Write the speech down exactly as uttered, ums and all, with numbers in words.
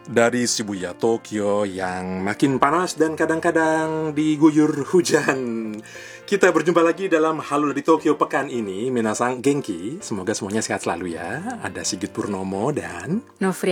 Dari Shibuya, Tokyo yang makin panas dan kadang-kadang diguyur hujan. Kita berjumpa lagi dalam Halo dari Tokyo pekan ini. Minasang genki, semoga semuanya sehat selalu ya. Ada Sigit Purnomo dan Novria